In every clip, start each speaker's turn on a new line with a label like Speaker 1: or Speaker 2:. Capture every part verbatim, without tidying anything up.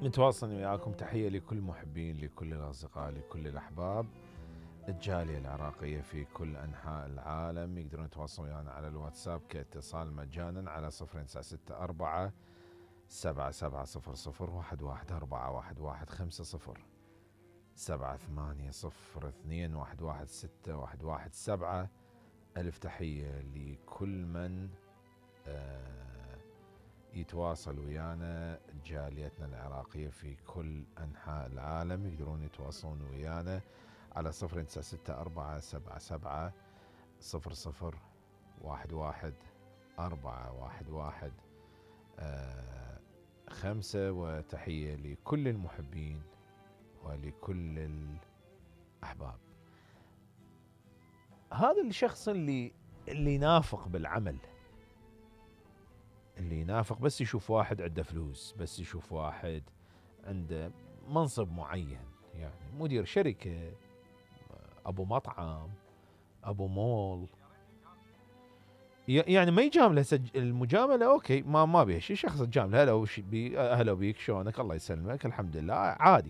Speaker 1: متواصلين وياكم. تحية لكل المحبين، لكل الأصدقاء، لكل الأحباب، الجالية العراقية في كل أنحاء العالم. يقدرون يتواصلون ويانا على الواتساب كاتصال مجانا على صفر تسعة ستة أربعة سبعة سبعة صفر صفر واحد واحد أربعة واحد واحد خمسة صفر سبعة ثمانية صفر اثنين واحد واحد ستة واحد واحد سبعة. ألف تحية لكل من آه يتواصل ويانا، جاليتنا العراقية في كل أنحاء العالم. يقدرون يتواصلون ويانا على صفر تسعة ستة أربعة سبعة سبعة صفر صفر واحد واحد أربعة واحد واحد آه خمسة. وتحية لكل المحبين ولكل الأحباب. هذا الشخص اللي اللي ينافق بالعمل، اللي ينافق بس يشوف واحد عنده فلوس، بس يشوف واحد عنده منصب معين، يعني مدير شركة، أبو مطعم، أبو مول، يعني ما يجامله. سج... المجاملة أوكي، ما ما بيها شيء. شخص تجامله، هلا وش بي هلا بيك، شلونك، الله يسلمك، الحمد لله، عادي.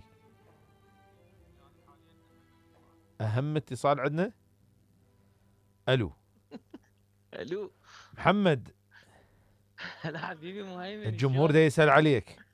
Speaker 1: أهم اتصال عندنا. ألو
Speaker 2: الو.
Speaker 1: محمد،
Speaker 2: هلا حبيبي مهيمن،
Speaker 1: الجمهور ده
Speaker 2: شلونك؟
Speaker 1: يسأل عليك.